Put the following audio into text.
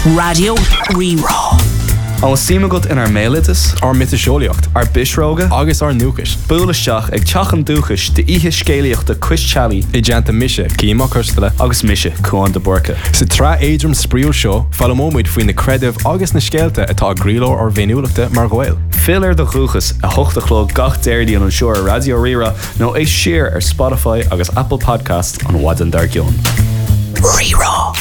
Radio Rerá. An símagat in ar mélitas, ar mitiseolaíocht, ar bisróga, agus ar nuachas. Búlaisteach ag teachan dúchas de ihe scéalaíochta Cuistealaí I deanta mise, címa custala, agus mise chuan de borca. Sa tra éidrim spríú seo, fallamóid faoin na credibh agus na scéalta atá gríló ar bhéiniúlachta mar gohfuil. Filar de chuchas a hochtachló gach déirdí an seoir Radio Rerá nó é siar ar Spotify agus Apple Podcast an Wadan Dargion. Rerá.